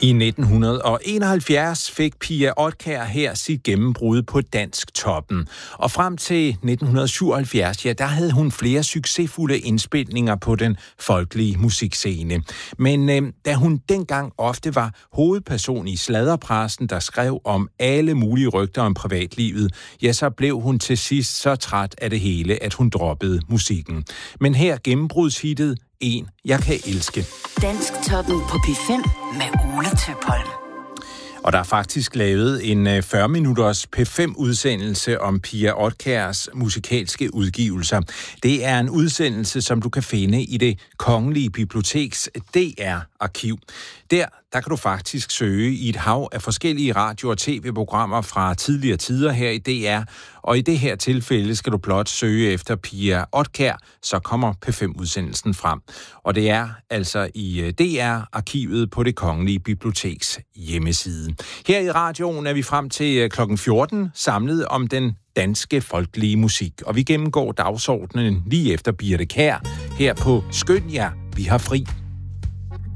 I 1971 fik Pia Otkjær her sit gennembrud på Dansktoppen. Og frem til 1977, der havde hun flere succesfulde indspilninger på den folkelige musikscene. Men da hun dengang ofte var hovedperson i sladderpressen, der skrev om alle mulige rygter om privatlivet, så blev hun til sidst så træt af det hele, at hun droppede musikken. Men her gennembrudshittet En, jeg kan elske. Dansktoppen på P5 med Ole Tøpholm. Og der er faktisk lavet en 40-minutters P5-udsendelse om Pia Otkjærs musikalske udgivelser. Det er en udsendelse, som du kan finde i Det Kongelige Biblioteks DR-arkiv. Der kan du faktisk søge i et hav af forskellige radio- og tv-programmer fra tidligere tider her i DR. Og i det her tilfælde skal du blot søge efter Pia Otkjær, så kommer P5-udsendelsen frem. Og det er altså i DR-arkivet på Det Kongelige Biblioteks hjemmeside. Her i radioen er vi frem til kl. 14 samlet om den danske folkelige musik. Og vi gennemgår dagsordenen lige efter Birthe Kjær her på Skøn jer, vi har fri.